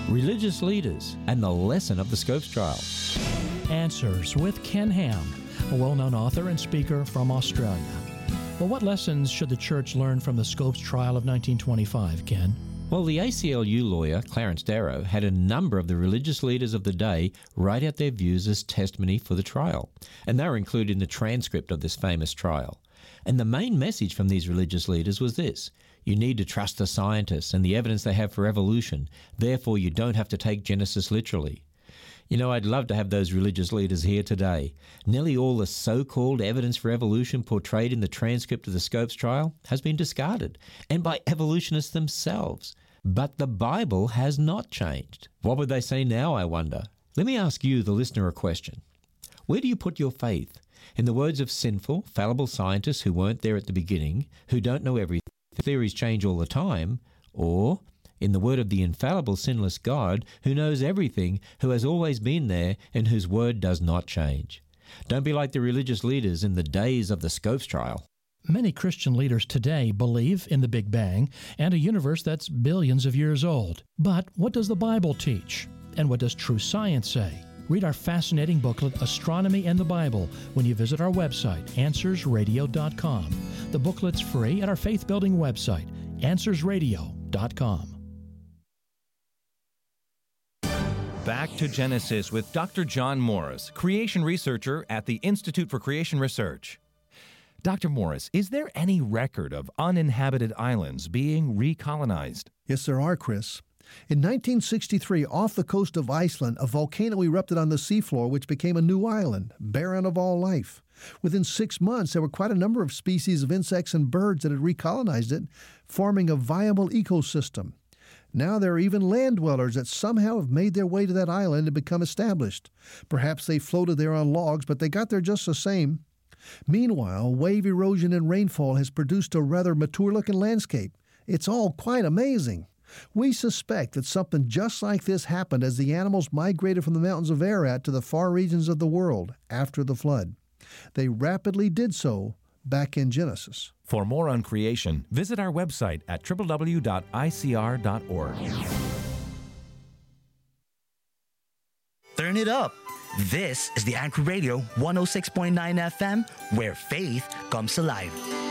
religious leaders, and the lesson of the Scopes trial. Answers with Ken Ham, a well-known author and speaker from Australia. Well, what lessons should the church learn from the Scopes trial of 1925, Ken? Well, the ACLU lawyer, Clarence Darrow, had a number of the religious leaders of the day write out their views as testimony for the trial, and they were included in the transcript of this famous trial. And the main message from these religious leaders was this: you need to trust the scientists and the evidence they have for evolution, therefore you don't have to take Genesis literally. You know, I'd love to have those religious leaders here today. Nearly all the so-called evidence for evolution portrayed in the transcript of the Scopes trial has been discarded, and by evolutionists themselves. But the Bible has not changed. What would they say now, I wonder? Let me ask you, the listener, a question. Where do you put your faith? In the words of sinful, fallible scientists who weren't there at the beginning, who don't know everything, theories change all the time, or in the word of the infallible, sinless God, who knows everything, who has always been there, and whose word does not change? Don't be like the religious leaders in the days of the Scopes trial. Many Christian leaders today believe in the Big Bang and a universe that's billions of years old. But what does the Bible teach? And what does true science say? Read our fascinating booklet, Astronomy and the Bible, when you visit our website, AnswersRadio.com. The booklet's free at our faith-building website, AnswersRadio.com. Back to Genesis with Dr. John Morris, creation researcher at the Institute for Creation Research. Dr. Morris, is there any record of uninhabited islands being recolonized? Yes, there are, Chris. In 1963, off the coast of Iceland, a volcano erupted on the seafloor, which became a new island, barren of all life. Within 6 months, there were quite a number of species of insects and birds that had recolonized it, forming a viable ecosystem. Now there are even land dwellers that somehow have made their way to that island and become established. Perhaps they floated there on logs, but they got there just the same. Meanwhile, wave erosion and rainfall has produced a rather mature-looking landscape. It's all quite amazing. We suspect that something just like this happened as the animals migrated from the mountains of Ararat to the far regions of the world after the flood. They rapidly did so back in Genesis. For more on creation, visit our website at www.icr.org. Turn it up. This is the Anchor Radio 106.9 FM, where faith comes alive.